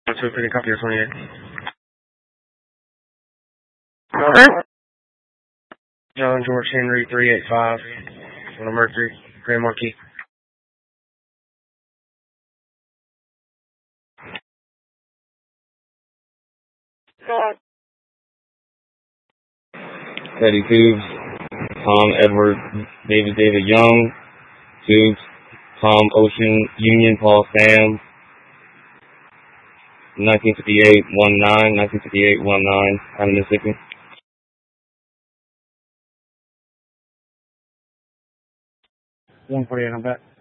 2 pretty copy your 28. John George Henry 385 on a Mercury, Grand Marquis. Teddy Tubes, Tom Edward, David Young, Tubes, Tom Ocean, Union Paul Sam, 1958-19, out of Mississippi. 148 on back.